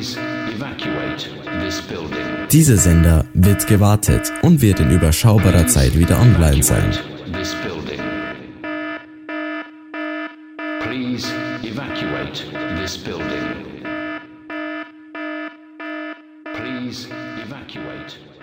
Evacuate this building. Dieser Sender wird gewartet und wird in überschaubarer Zeit wieder online sein. This building. Please evacuate this building. Please evacuate